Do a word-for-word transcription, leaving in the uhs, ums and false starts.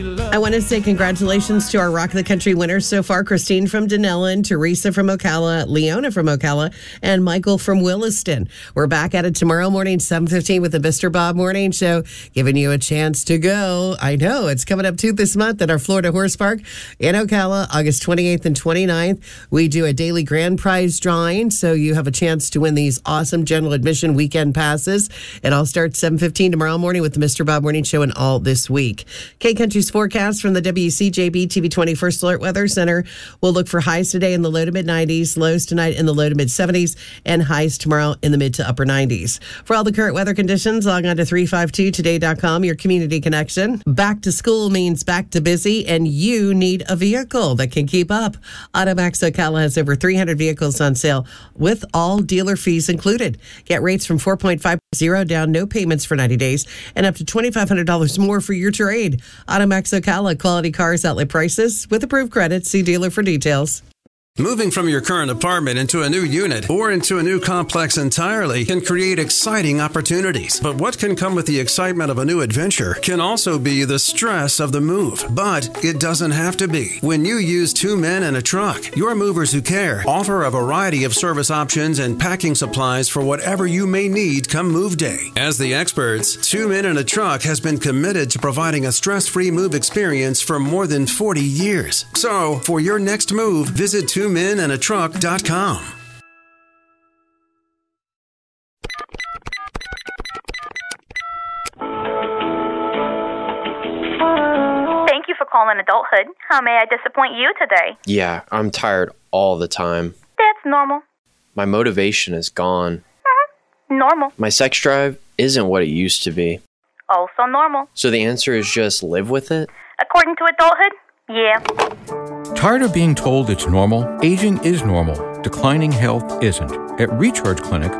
I want to say congratulations to our Rock of the Country winners so far. Christine from Denellen, Teresa from Ocala, Leona from Ocala, and Michael from Williston. We're back at it tomorrow morning, seven fifteen with the Mister Bob Morning Show, giving you a chance to go. I know, it's coming up too this month at our Florida Horse Park in Ocala, August twenty-eighth and twenty-ninth. We do a daily grand prize drawing, so you have a chance to win these awesome general admission weekend passes. It all starts seven fifteen tomorrow morning with the Mister Bob Morning Show and all this week. K-Country's forecast from the W C J B T V twenty-first Alert Weather Center. We'll look for highs today in the low to mid nineties, lows tonight in the low to mid seventies, and highs tomorrow in the mid to upper nineties. For all the current weather conditions, log on to three five two today dot com, your community connection. Back to school means back to busy, and you need a vehicle that can keep up. Automax Ocala has over three hundred vehicles on sale with all dealer fees included. Get rates from four point five zero down, no payments for ninety days, and up to twenty-five hundred dollars more for your trade. Automax Ocala, quality cars, outlet prices with approved credit. See dealer for details. Moving from your current apartment into a new unit or into a new complex entirely can create exciting opportunities. But what can come with the excitement of a new adventure can also be the stress of the move. But it doesn't have to be. When you use Two Men and a Truck, your movers who care offer a variety of service options and packing supplies for whatever you may need come move day. As the experts, Two Men and a Truck has been committed to providing a stress-free move experience for more than forty years. So, for your next move, visit two men and a truck dot com. Thank you for calling Adulthood. How may I disappoint you today? Yeah, I'm tired all the time. That's normal. My motivation is gone. Mm-hmm. Normal. My sex drive isn't what it used to be. Also normal. So the answer is just live with it? According to Adulthood, yeah. Tired of being told it's normal? Aging is normal. Declining health isn't. At Recharge Clinic,